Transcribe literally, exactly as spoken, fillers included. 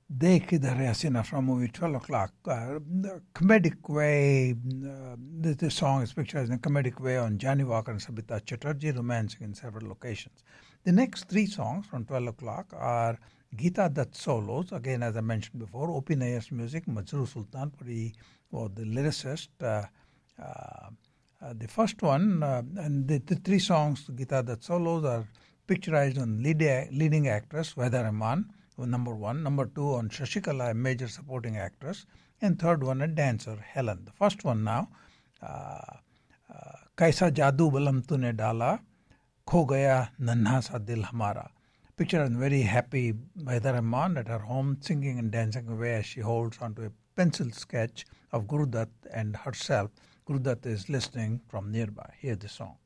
Dekh Kidhar Hai Hasina from movie twelve o'clock. Uh, the comedic way, uh, this, this song is pictured in a comedic way on Johnny Walker and Sabita Chatterjee romancing in several locations. The next three songs from twelve o'clock are Geeta Dutt solos, again as I mentioned before, O P Nayar's music, Mazrur Sultanpuri or the lyricist. Uh, uh, uh, the first one, uh, and the, the three songs, Geeta Dutt solos, are picturized on lead, leading actress Vahida Rahman, number one. Number two on Shashikala, a major supporting actress. And third one, a dancer, Helen. The first one now, uh, uh, Kaisa Jadoo Balam Tune Dala, Kho Gaya Nanha Sa Dil Hamara. Picture a very happy Vahida Rahman at her home singing and dancing away as she holds onto a pencil sketch of Guru Dutt and herself. Guru Dutt is listening from nearby. Hear the song.